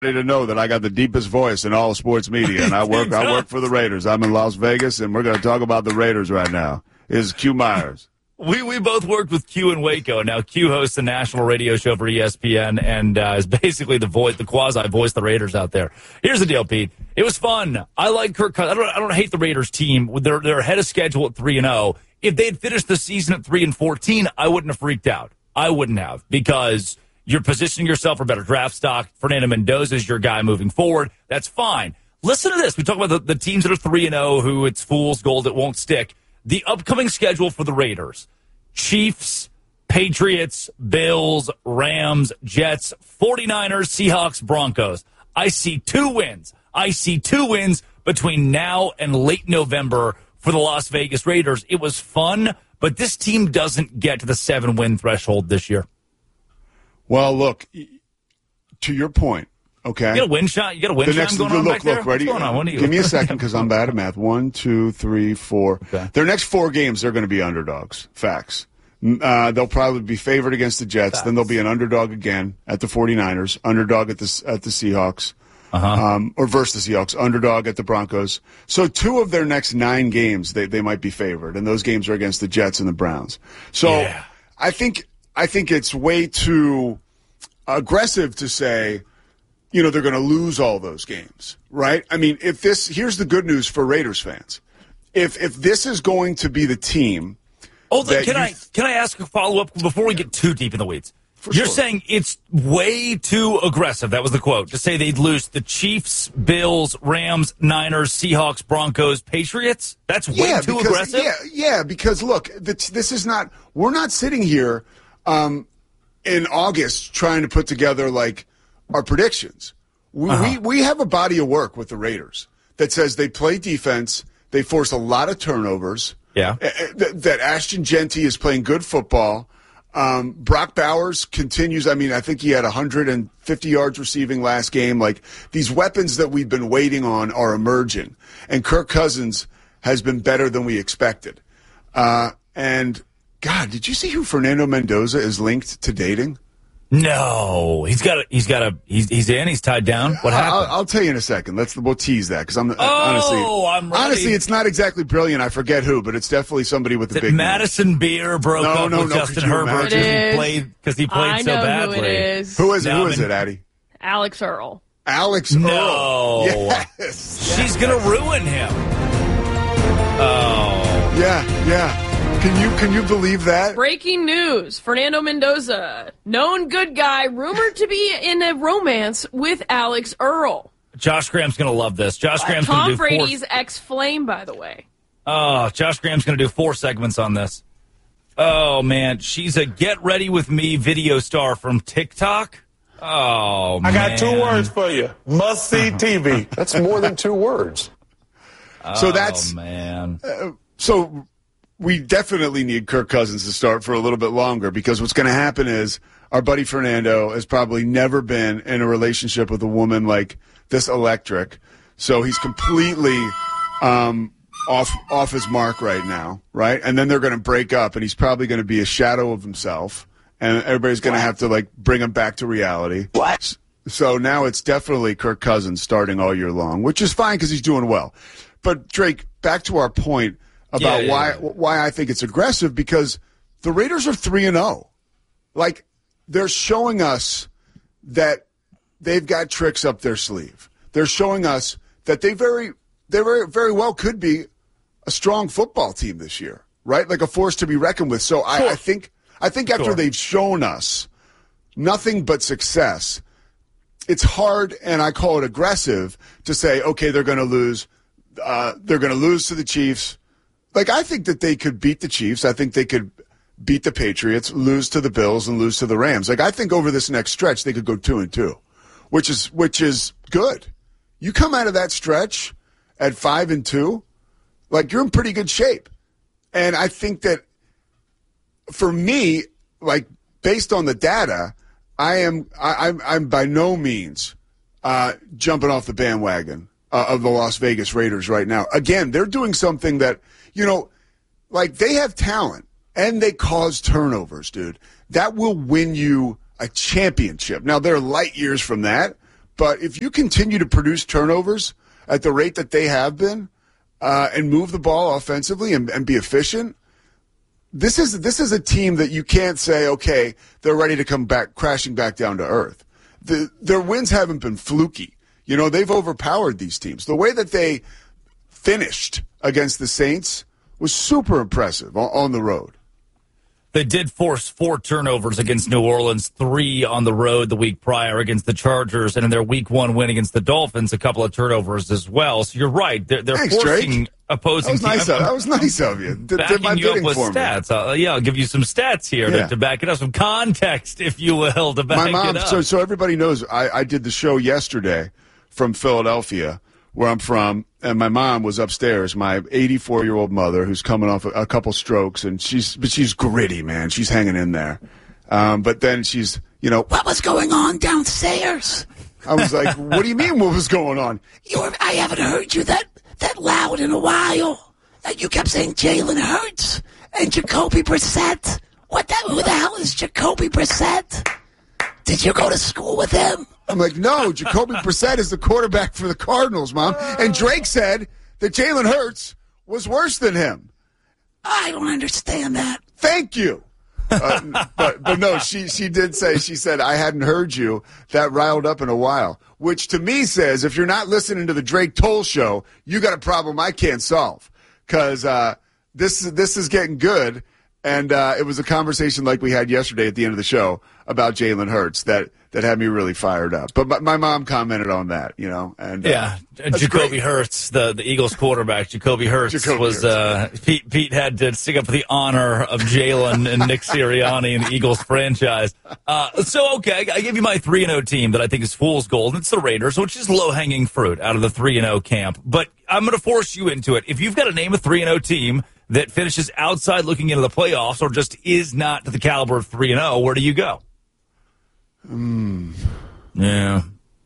to know that I got the deepest voice in all of sports media, and I work for the Raiders. I'm in Las Vegas, and we're going to talk about the Raiders right now. Is Q Myers. We both worked with Q in Waco. Now, Q hosts a national radio show for ESPN and is basically the quasi-voice the Raiders out there. Here's the deal, Pete. It was fun. I like Kirk Cousins. I don't hate the Raiders team. They're ahead of schedule at 3-0. If they had finished the season at 3-14, I wouldn't have freaked out. I wouldn't have, because you're positioning yourself for better draft stock. Fernando Mendoza is your guy moving forward. That's fine. Listen to this. We talk about the teams that are 3-0, who it's fool's gold, it won't stick. The upcoming schedule for the Raiders: Chiefs, Patriots, Bills, Rams, Jets, 49ers, Seahawks, Broncos. I see 2 wins. I see 2 wins between now and late November for the Las Vegas Raiders. It was fun, but this team doesn't get to the 7-win threshold this year. Well, look, to your point, okay? You got a win shot? You got a win shot going on back there? Ready? What's going on? Give me a second, because I'm bad at math. 1, 2, 3, 4. Okay. Their next 4 games, they're going to be underdogs. Facts. They'll probably be favored against the Jets. Facts. Then they'll be an underdog again at the 49ers, underdog at the Seahawks, or versus the Seahawks, underdog at the Broncos. So 2 of their next 9 games, they might be favored, and those games are against the Jets and the Browns. So yeah. I think it's way too aggressive to say, they're going to lose all those games, right? I mean, here's the good news for Raiders fans. If this is going to be the team. Oh, can I ask a follow-up before we get too deep in the weeds? You're saying it's way too aggressive. That was the quote. To say they'd lose the Chiefs, Bills, Rams, Niners, Seahawks, Broncos, Patriots? That's way too aggressive? Yeah, because look, this is not – we're not sitting here in August trying to put together, our predictions. We have a body of work with the Raiders that says they play defense, they force a lot of turnovers. Yeah. That Ashton Genty is playing good football. Brock Bowers continues. I mean, I think he had 150 yards receiving last game. These weapons that we've been waiting on are emerging. And Kirk Cousins has been better than we expected. And, God, did you see who Fernando Mendoza is linked to dating? No, he's in. He's tied down. What happened? I'll tell you in a second. We'll tease that, because honestly, it's not exactly brilliant. I forget who, but it's definitely somebody with the big. Madison Beer broke up with Justin Herbert because he played so badly. Who is it? Who is it, Addie? Alex Earl. Alex Earl. No, yes. She's gonna ruin him. Oh, yeah. Can you believe that? Breaking news. Fernando Mendoza, known good guy, rumored to be in a romance with Alex Earl. Josh Graham's going to love this. Josh Graham's going to do Tom Brady's ex-flame, by the way. Oh, Josh Graham's going to do 4 segments on this. Oh, man. She's a get ready with me video star from TikTok. Oh, man. I got 2 words for you. Must-see TV. That's more than 2 words. So that's... man. So... We definitely need Kirk Cousins to start for a little bit longer, because what's going to happen is our buddy Fernando has probably never been in a relationship with a woman like this electric. So he's completely off his mark right now, right? And then they're going to break up, and he's probably going to be a shadow of himself, and everybody's going to have to, bring him back to reality. What? So now it's definitely Kirk Cousins starting all year long, which is fine because he's doing well. But, Drake, back to our point about why I think it's aggressive, because the Raiders are 3-0. They're showing us that they've got tricks up their sleeve. They're showing us that they very well could be a strong football team this year, right? Like a force to be reckoned with. So I think after they've shown us nothing but success, it's hard, and I call it aggressive, to say, okay, they're going to lose. They're going to lose to the Chiefs. I think that they could beat the Chiefs. I think they could beat the Patriots, lose to the Bills, and lose to the Rams. I think over this next stretch they could go 2-2, which is good. You come out of that stretch at 5-2, you're in pretty good shape. And I think that for me, based on the data, I'm by no means jumping off the bandwagon of the Las Vegas Raiders right now. Again, they're doing something that, they have talent and they cause turnovers, dude. That will win you a championship. Now, they're light years from that, But if you continue to produce turnovers at the rate that they have been and move the ball offensively and be efficient, this is a team that you can't say, okay, they're ready to come back, crashing back down to earth. Their wins haven't been fluky. You know, they've overpowered these teams. The way that they finished against the Saints was super impressive on the road. They did force 4 turnovers against New Orleans, 3 on the road the week prior against the Chargers, and in their Week 1 win against the Dolphins, a couple of turnovers as well. So you're right. They're Thanks, forcing Drake. Opposing teams. That was nice of you. Backing you up with stats. I'll give you some stats here to back it up, some context, if you will, to back it up. So everybody knows I did the show yesterday from Philadelphia, where I'm from, and my mom was upstairs, my 84-year-old mother, who's coming off a couple strokes, and she's gritty, man. She's hanging in there. But then she's, what was going on downstairs? I was like, what do you mean what was going on? I haven't heard you that loud in a while. You kept saying Jalen Hurts and Jacoby Brissett. Who the hell is Jacoby Brissett? Did you go to school with him? I'm like, no, Jacoby Brissett is the quarterback for the Cardinals, Mom. And Drake said that Jalen Hurts was worse than him. I don't understand that. Thank you. But no, she did say, she said, I hadn't heard you that riled up in a while, which to me says, if you're not listening to the Drake Toll Show, you got a problem I can't solve, because this is getting good. And it was a conversation like we had yesterday at the end of the show about Jalen Hurts that had me really fired up. But my mom commented on that, and Jacoby Hurts, the Eagles quarterback. Jacoby Hurts was Pete had to stick up for the honor of Jalen and Nick Sirianni and the Eagles franchise. So I give you my 3-0 team that I think is fool's gold. It's the Raiders, which is low-hanging fruit out of the 3-0 camp. But I'm going to force you into it. If you've got to name a 3-0 team that finishes outside looking into the playoffs or just is not to the caliber of 3-0, where do you go? Yeah.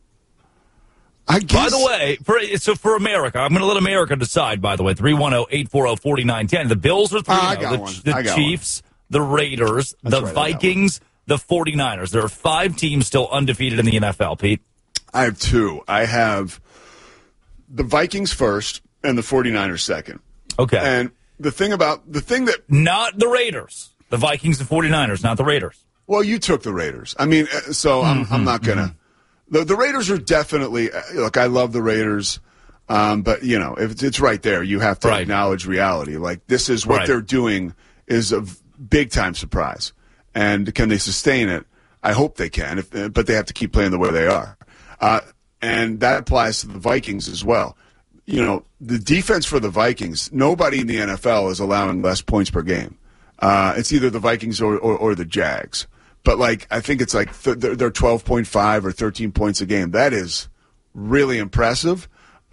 I guess. By the way, for America, I'm going to let America decide, by the way, 310-840-4910. The Bills are 3-0. The Chiefs, the Raiders, the Vikings, the 49ers. There are 5 teams still undefeated in the NFL, Pete. I have 2. I have the Vikings first and the 49ers second. Okay. And the thing that... Not the Raiders. The Vikings and 49ers, not the Raiders. Well, you took the Raiders. I mean, so I'm not going to... The Raiders are definitely... Look, I love the Raiders, but, if it's right there, you have to acknowledge reality. Like, this is what they're doing is a big-time surprise. And can they sustain it? I hope they can, but they have to keep playing the way they are. And that applies to the Vikings as well. The defense for the Vikings, nobody in the NFL is allowing less points per game. It's either the Vikings or the Jags. But, I think it's they're 12.5 or 13 points a game. That is really impressive.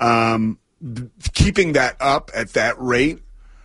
Keeping that up at that rate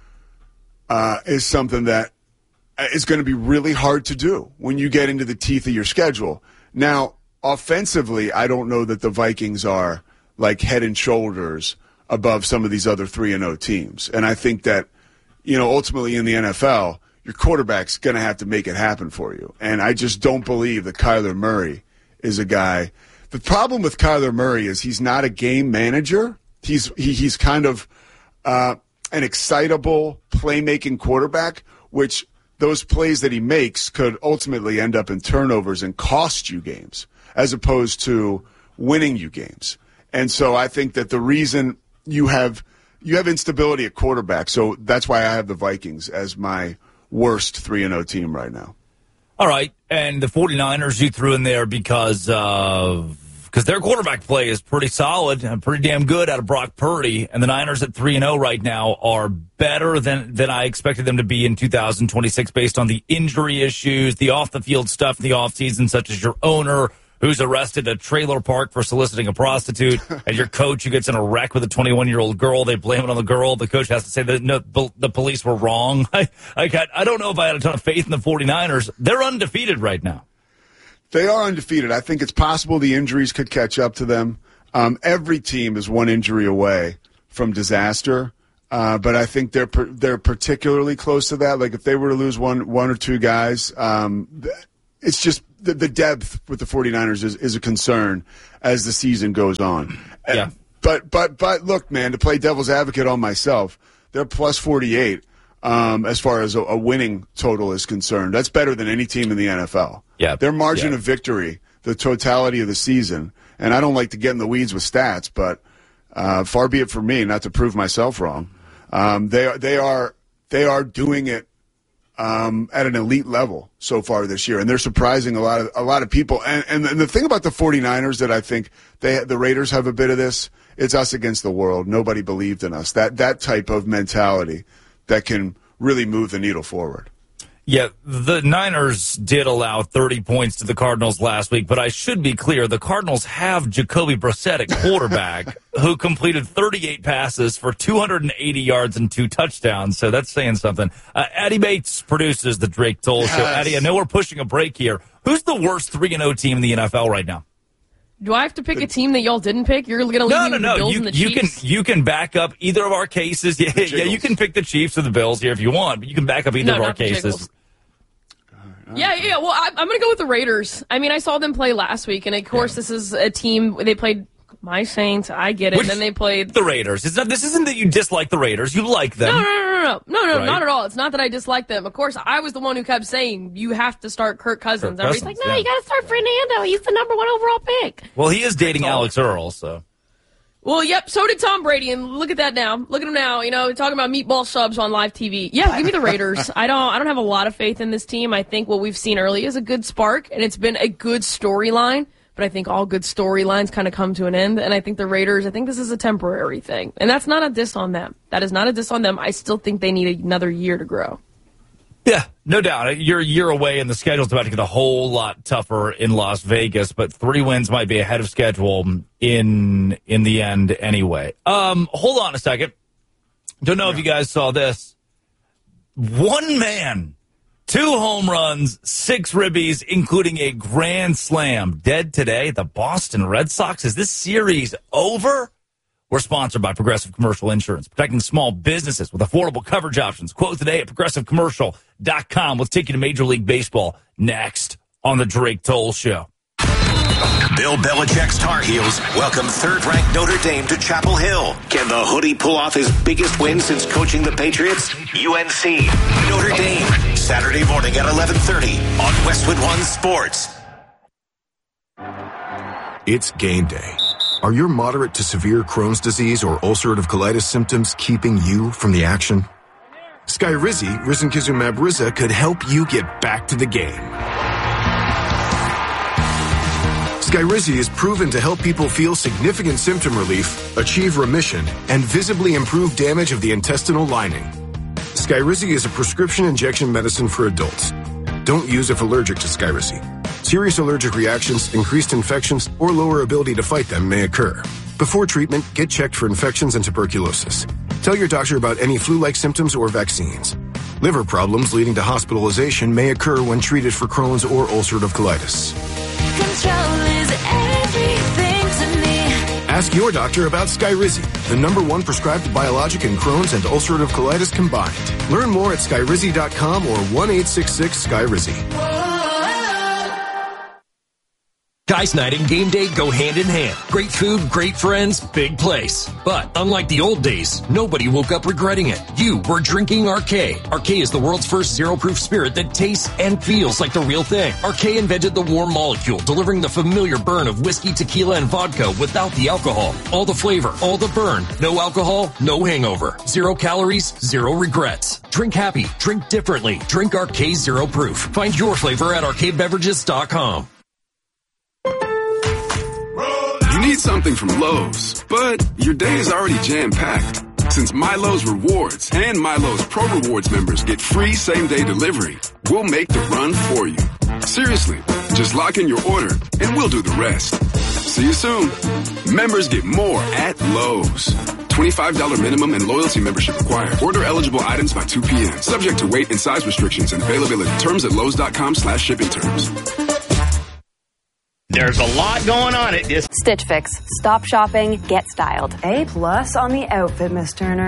is something that is going to be really hard to do when you get into the teeth of your schedule. Now, offensively, I don't know that the Vikings are, head and shoulders above some of these other 3-0 teams. And I think that, ultimately in the NFL, your quarterback's going to have to make it happen for you. And I just don't believe that Kyler Murray is a guy. The problem with Kyler Murray is he's not a game manager. He's kind of an excitable playmaking quarterback, which those plays that he makes could ultimately end up in turnovers and cost you games, as opposed to winning you games. And so I think that the reason you have instability at quarterback, so that's why I have the Vikings as my worst 3-0 team right now. All right, and the 49ers you threw in there because their quarterback play is pretty solid and pretty damn good out of Brock Purdy, and the Niners at 3-0 right now are better than I expected them to be in 2026 based on the injury issues, the off-the-field stuff in the offseason, such as your owner who's arrested at a trailer park for soliciting a prostitute, and your coach who gets in a wreck with a 21-year-old girl. They blame it on the girl. The coach has to say that no, the police were wrong. I don't know if I had a ton of faith in the 49ers. They're undefeated right now. They are undefeated. I think it's possible the injuries could catch up to them. Every team is one injury away from disaster, but I think they're particularly close to that. If they were to lose one or two guys, it's just the depth with the 49ers is a concern as the season goes on. Yeah. But look, man, to play devil's advocate on myself, they're plus 48 as far as a winning total is concerned. That's better than any team in the NFL. Yeah. Their margin of victory, the totality of the season, and I don't like to get in the weeds with stats, but far be it from me not to prove myself wrong. They are doing it at an elite level so far this year, and they're surprising a lot of people. And the thing about the 49ers that I think the Raiders have a bit of this, it's us against the world. Nobody believed in us. That type of mentality that can really move the needle forward. Yeah, the Niners did allow 30 points to the Cardinals last week, but I should be clear, the Cardinals have Jacoby Brissett at quarterback, who completed 38 passes for 280 yards and 2 touchdowns, so that's saying something. Eddie Bates produces the Drake Toll Show. Eddie, I know we're pushing a break here. Who's the worst 3-0 team in the NFL right now? Do I have to pick a team that y'all didn't pick? You're going to leave me with the Bills and the Chiefs? You can back up either of our cases. Yeah, you can pick the Chiefs or the Bills here if you want, but you can back up either of our cases. Yeah. Well, I'm going to go with the Raiders. I mean, I saw them play last week, and of course, this is a team. They played my Saints. I get it. And then they played the Raiders. This isn't that you dislike the Raiders. You like them. No, right? Not at all. It's not that I dislike them. Of course, I was the one who kept saying you have to start Kirk Cousins. Everybody's like, no, you got to start Fernando. He's the number 1 overall pick. Well, he is dating Alex Earl, so. Well, yep, so did Tom Brady, and look at that now. Look at him now, talking about meatball subs on live TV. Yeah, give me the Raiders. I don't have a lot of faith in this team. I think what we've seen early is a good spark, and it's been a good storyline, but I think all good storylines kind of come to an end, and I think the Raiders, I think this is a temporary thing, and that's not a diss on them. That is not a diss on them. I still think they need another year to grow. Yeah, no doubt. You're a year away, and the schedule's about to get a whole lot tougher in Las Vegas, but 3 wins might be ahead of schedule in the end anyway. Hold on a second. Don't know if you guys saw this. 1 man, 2 home runs, 6 ribbies, including a grand slam. Dead today, the Boston Red Sox. Is this series over? We're sponsored by Progressive Commercial Insurance, protecting small businesses with affordable coverage options. Quote today at progressivecommercial.com. Let's take you to Major League Baseball next on the Drake Toll Show. Bill Belichick's Tar Heels welcome third-ranked Notre Dame to Chapel Hill. Can the Hoodie pull off his biggest win since coaching the Patriots? UNC, Notre Dame, Saturday morning at 11:30 on Westwood One Sports. It's game day. Are your moderate to severe Crohn's disease or ulcerative colitis symptoms keeping you from the action? Skyrizi, risankizumab Riza, could help you get back to the game. Skyrizi is proven to help people feel significant symptom relief, achieve remission, and visibly improve damage of the intestinal lining. Skyrizi is a prescription injection medicine for adults. Don't use if allergic to Skyrizi. Serious allergic reactions, increased infections, or lower ability to fight them may occur. Before treatment, get checked for infections and tuberculosis. Tell your doctor about any flu-like symptoms or vaccines. Liver problems leading to hospitalization may occur when treated for Crohn's or ulcerative colitis. Control is everything to me. Ask your doctor about Skyrizi, the #1 prescribed biologic in Crohn's and ulcerative colitis combined. Learn more at skyrizi.com or 1-866-SKYRIZI. Guys night and game day go hand in hand. Great food, great friends, big place. But unlike the old days, nobody woke up regretting it. You were drinking Arcade. Arcade is the world's first zero-proof spirit that tastes and feels like the real thing. Arcade invented the warm molecule, delivering the familiar burn of whiskey, tequila, and vodka without the alcohol. All the flavor, all the burn. No alcohol, no hangover. 0 calories, 0 regrets. Drink happy, drink differently. Drink Arcade Zero Proof. Find your flavor at arcadebeverages.com. You need something from Lowe's, but your day is already jam-packed. Since Milo's Rewards and Milo's Pro Rewards members get free same-day delivery, we'll make the run for you. Seriously, just lock in your order and we'll do the rest. See you soon. Members get more at Lowe's. $25 minimum and loyalty membership required. Order eligible items by 2 p.m. Subject to weight and size restrictions and availability. Terms at lowes.com/shipping terms. There's a lot going on at this Stitch Fix. Stop shopping, get styled. A+ on the outfit, Miss Turner.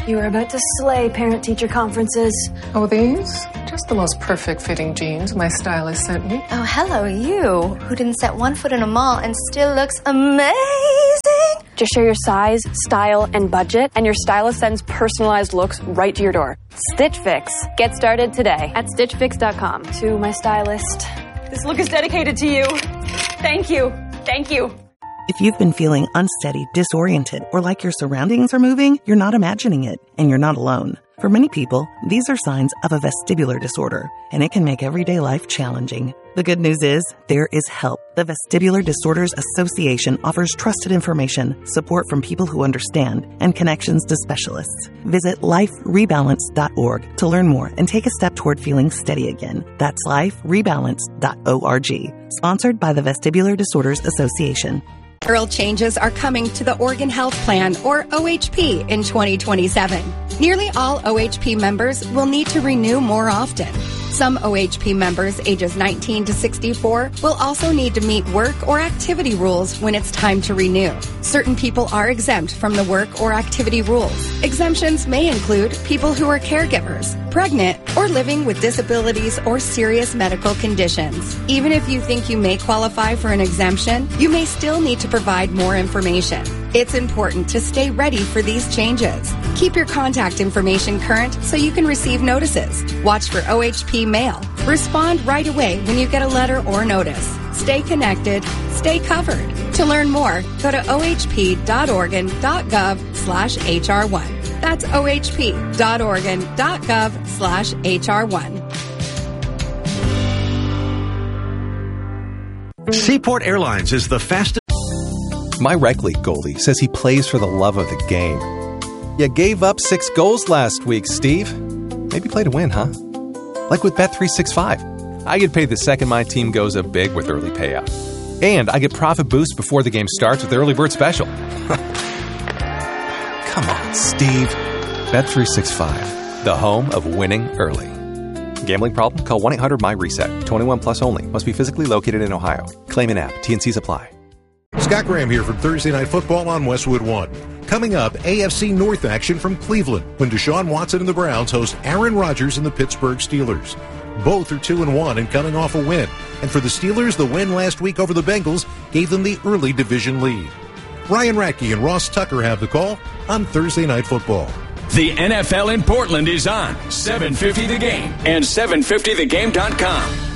You are about to slay parent-teacher conferences. Oh, these? Just the most perfect fitting jeans my stylist sent me. Oh, hello, you, who didn't set one foot in a mall and still looks amazing. Just share your size, style, and budget, and your stylist sends personalized looks right to your door. Stitch Fix. Get started today at StitchFix.com. To my stylist. This look is dedicated to you. Thank you. Thank you. If you've been feeling unsteady, disoriented, or like your surroundings are moving, you're not imagining it, and you're not alone. For many people, these are signs of a vestibular disorder, and it can make everyday life challenging. The good news is, there is help. The Vestibular Disorders Association offers trusted information, support from people who understand, and connections to specialists. Visit liferebalance.org to learn more and take a step toward feeling steady again. That's liferebalance.org. Sponsored by the Vestibular Disorders Association. Earl changes are coming to the Oregon Health Plan, or OHP, in 2027. Nearly all OHP members will need to renew more often. Some OHP members ages 19 to 64 will also need to meet work or activity rules when it's time to renew. Certain people are exempt from the work or activity rules. Exemptions may include people who are caregivers, pregnant, or living with disabilities or serious medical conditions. Even if you think you may qualify for an exemption, you may still need to provide more information. It's important to stay ready for these changes. Keep your contact information current so you can receive notices. Watch for OHP mail. Respond right away when you get a letter or notice. Stay connected. Stay covered. To learn more, go to ohp.oregon.gov/HR1. That's ohp.oregon.gov/HR1. Seaport Airlines is the fastest. My rec league goalie says he plays for the love of the game. You gave up 6 goals last week, Steve. Maybe play to win, huh? Like with Bet365. I get paid the second my team goes up big with early payout. And I get profit boost before the game starts with the early bird special. Come on, Steve. Bet365, the home of winning early. Gambling problem? Call 1-800-MY-RESET. 21 plus only. Must be physically located in Ohio. Claim an app. T&Cs apply. Scott Graham here from Thursday Night Football on Westwood One. Coming up, AFC North action from Cleveland when Deshaun Watson and the Browns host Aaron Rodgers and the Pittsburgh Steelers. Both are 2-1 and coming off a win. And for the Steelers, the win last week over the Bengals gave them the early division lead. Ryan Radke and Ross Tucker have the call on Thursday Night Football. The NFL in Portland is on 750 The Game and 750thegame.com.